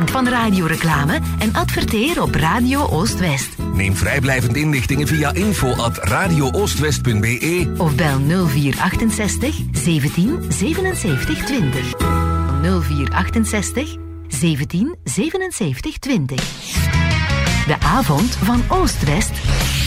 Weet van radioreclame en adverteer op Radio Oost-West. Neem vrijblijvend inlichtingen via info@radiooostwest.be Of bel 0468 17 77 20. 0468 17 77 20. De avond van Oost-West